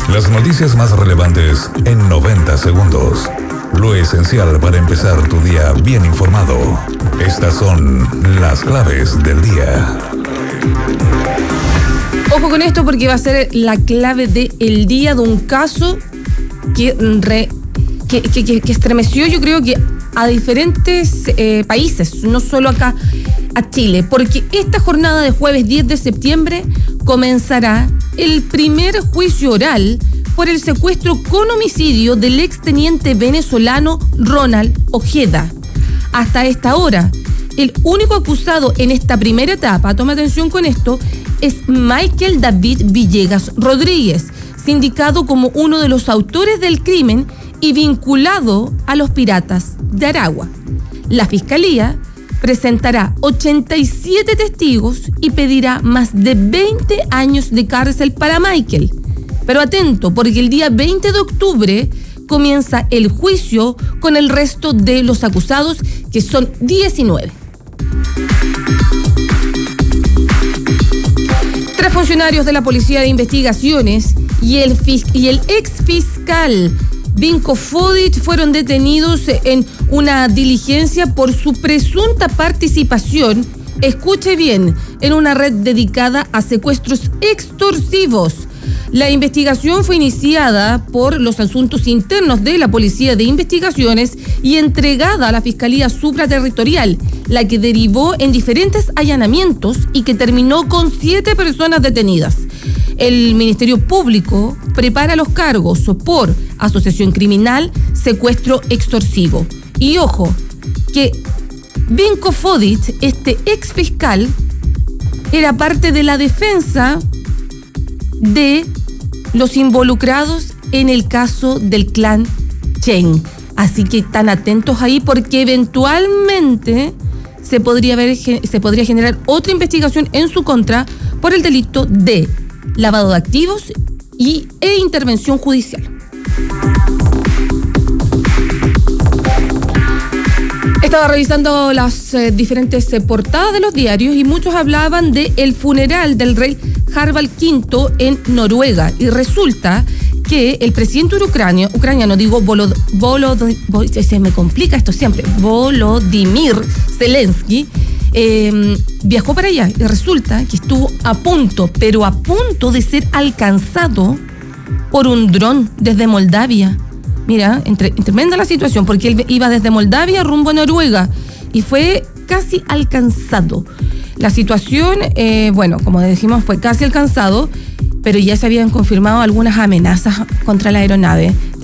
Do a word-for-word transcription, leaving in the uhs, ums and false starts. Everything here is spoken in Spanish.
Las noticias más relevantes en noventa segundos. Lo esencial para empezar tu día bien informado. Estas son las claves del día. Ojo con esto porque va a ser la clave del día de un caso que, re, que, que, que, que estremeció, yo creo que a diferentes eh, países, no solo acá a Chile, porque esta jornada de jueves diez de septiembre comenzará el primer juicio oral por el secuestro con homicidio del exteniente venezolano Ronald Ojeda. Hasta esta hora, el único acusado en esta primera etapa, toma atención con esto, es Michael David Villegas Rodríguez, sindicado como uno de los autores del crimen y vinculado a los piratas de Aragua. La Fiscalía presentará ochenta y siete testigos y pedirá más de veinte años de cárcel para Michael. Pero atento, porque el día veinte de octubre comienza el juicio con el resto de los acusados, que son diecinueve. Tres funcionarios de la Policía de Investigaciones y el, y el ex fiscal Vinko Fodic fueron detenidos en una diligencia por su presunta participación, escuche bien, en una red dedicada a secuestros extorsivos. La investigación fue iniciada por los asuntos internos de la Policía de Investigaciones y entregada a la Fiscalía Supraterritorial, la que derivó en diferentes allanamientos y que terminó con siete personas detenidas. El Ministerio Público prepara los cargos por asociación criminal, secuestro extorsivo. Y ojo, que Vinko Fodic, este ex fiscal, era parte de la defensa de los involucrados en el caso del clan Chen. Así que están atentos ahí porque eventualmente se podría, ver, se podría generar otra investigación en su contra por el delito de lavado de activos y, e intervención judicial. Estaba revisando las eh, diferentes eh, portadas de los diarios y muchos hablaban del funeral del rey Harald quinto en Noruega, y resulta que el presidente ucrania, ucraniano, digo, Volod, Volod, Volod, se me complica esto siempre, Volodymyr Zelensky, eh, viajó para allá y resulta que estuvo a punto, pero a punto de ser alcanzado por un dron desde Moldavia. Mira, entre, tremenda la situación, porque él iba desde Moldavia rumbo a Noruega y fue casi alcanzado. La situación, eh, bueno, como decimos, fue casi alcanzado, pero ya se habían confirmado algunas amenazas contra la aeronave.